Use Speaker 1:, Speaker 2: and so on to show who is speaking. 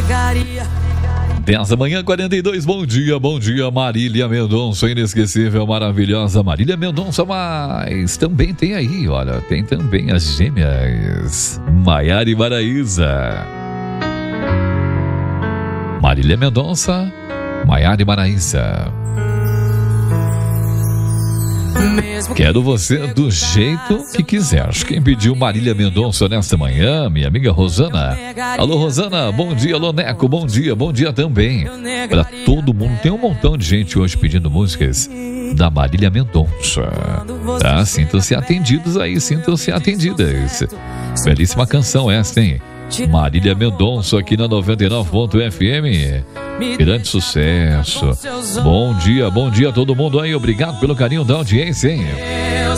Speaker 1: 10 da manhã, 42, bom dia, Marília Mendonça, inesquecível, maravilhosa Marília Mendonça, mas também tem aí, olha, tem também as gêmeas, Maiara e Maraísa. Marília Mendonça, Maiara e Maraísa. Quero você do jeito que quiser. Quem pediu Marília Mendonça nesta manhã? Minha amiga Rosana. Alô, Rosana, bom dia. Alô, Neco, bom dia também. Para todo mundo, tem um montão de gente hoje pedindo músicas da Marília Mendonça. Tá? Sintam-se atendidos aí, sintam-se atendidas. Belíssima canção essa, hein? Marília Mendonça aqui na 99.fm. Grande sucesso. Bom dia a todo mundo aí. Obrigado pelo carinho da audiência, hein?